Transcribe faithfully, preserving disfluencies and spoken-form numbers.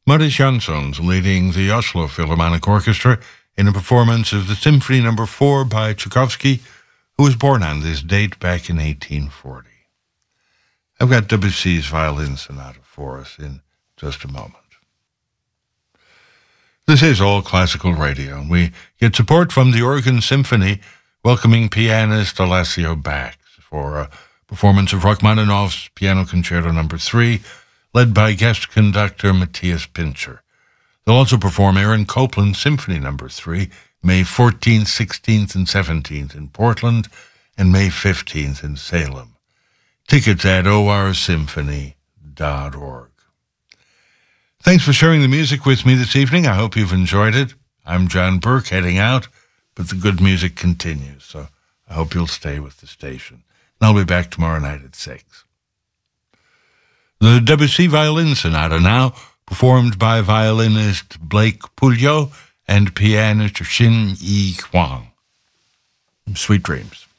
Maurice Jansons leading the Oslo Philharmonic Orchestra in a performance of the Symphony Number four by Tchaikovsky, who was born on this date back in eighteen forty. I've got Debussy's Violin Sonata for us in just a moment. This is All Classical Radio, and we get support from the Oregon Symphony, welcoming pianist Alessio Bax for a performance of Rachmaninoff's Piano Concerto Number three, led by guest conductor Matthias Pincher. They'll also perform Aaron Copland's Symphony Number three, May fourteenth, sixteenth, and seventeenth in Portland, and May fifteenth in Salem. Tickets at o r symphony dot org. Thanks for sharing the music with me this evening. I hope you've enjoyed it. I'm John Burke, heading out, but the good music continues, so I hope you'll stay with the station. And I'll be back tomorrow night at six. The Debussy Violin Sonata now, performed by violinist Blake Pouliot and pianist Shin Yi Huang. Sweet dreams.